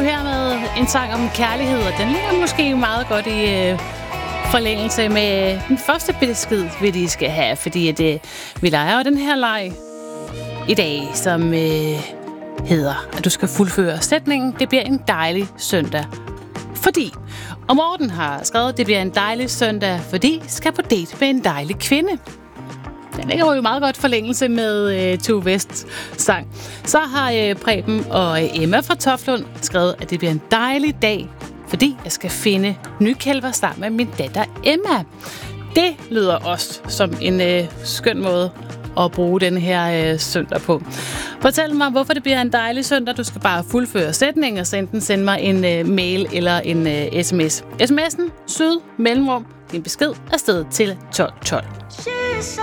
her med en sang om kærlighed, og den ligger måske meget godt i forlængelse med den første besked, vi lige skal have, fordi at, vi leger den her leg i dag, som hedder, at du skal fuldføre sætningen. Det bliver en dejlig søndag, fordi... Og Morten har skrevet, at det bliver en dejlig søndag, fordi skal på date med en dejlig kvinde. Den ligger jo meget godt forlængelse med Tue West sang. Så har Preben og Emma fra Toflund skrevet, at det bliver en dejlig dag, fordi jeg skal finde nykælver sammen med min datter Emma. Det lyder også som en skøn måde at bruge den her søndag på. Fortæl mig, hvorfor det bliver en dejlig søndag. Du skal bare fuldføre sætningen, og så enten sende mig en mail eller en sms. SMS'en, syd, mellemrum, din besked afsted til 1212.